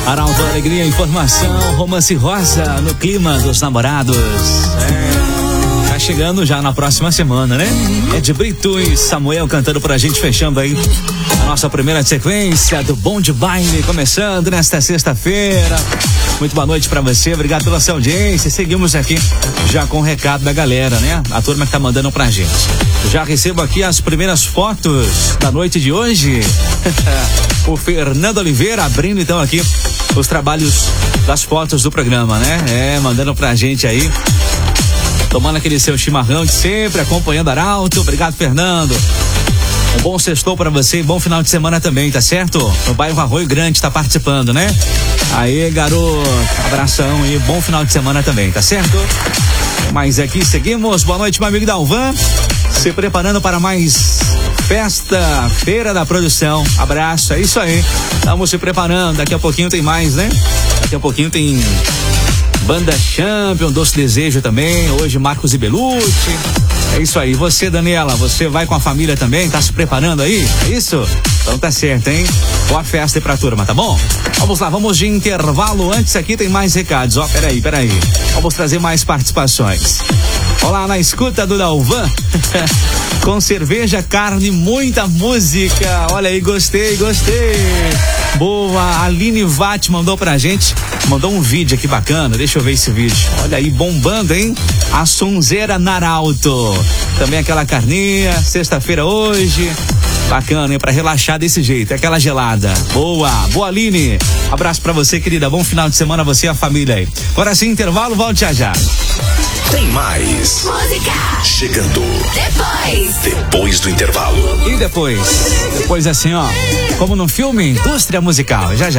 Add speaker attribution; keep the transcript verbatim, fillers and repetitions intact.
Speaker 1: Arauto, alegria, informação, romance rosa no clima dos namorados. É, tá chegando já na próxima semana, né? É de Brito e Samuel cantando pra gente, fechando aí a nossa primeira sequência do Bom de Baile, começando nesta sexta-feira. Muito boa noite pra você, obrigado pela sua audiência. Seguimos aqui já com o recado da galera, né? A turma que tá mandando pra gente. Já recebo aqui as primeiras fotos da noite de hoje. O Fernando Oliveira abrindo então aqui os trabalhos das fotos do programa, né? É, mandando pra gente aí. Tomando aquele seu chimarrão de sempre, acompanhando Arauto. Obrigado, Fernando. Um bom sextou pra você e bom final de semana também, tá certo? No bairro Arroio Grande tá participando, né? Aí, garoto, abração e bom final de semana também, tá certo? Mas aqui seguimos, boa noite, meu amigo Dalvan, se preparando para mais festa, feira da produção, abraço, é isso aí, estamos se preparando, daqui a pouquinho tem mais, né? Daqui a pouquinho tem Banda Champion, Doce Desejo também, hoje Marcos e Belucci. É isso aí, você, Daniela, você vai com a família também, tá se preparando aí? É isso? Então tá certo, hein? Boa festa aí pra turma, tá bom? Vamos lá, vamos de intervalo. Antes aqui tem mais recados, ó, peraí, peraí. Vamos trazer mais participações. Olá, na escuta do Dalvan. Com cerveja, carne, muita música. Olha aí, gostei, gostei. Boa, a Aline Vatti mandou pra gente, mandou um vídeo aqui bacana, deixa eu ver esse vídeo. Olha aí, bombando, hein? A sonzeira Naralto. Também aquela carninha, sexta-feira hoje. Bacana, hein? Pra relaxar desse jeito, aquela gelada. Boa, boa, Aline. Abraço pra você, querida. Bom final de semana, você e a família aí. Agora sim, intervalo, volte já já.
Speaker 2: Tem mais.
Speaker 3: Música.
Speaker 2: Chegando.
Speaker 3: Depois.
Speaker 2: Depois do intervalo.
Speaker 1: E depois? Depois assim, ó. Como no filme, indústria musical. Já já.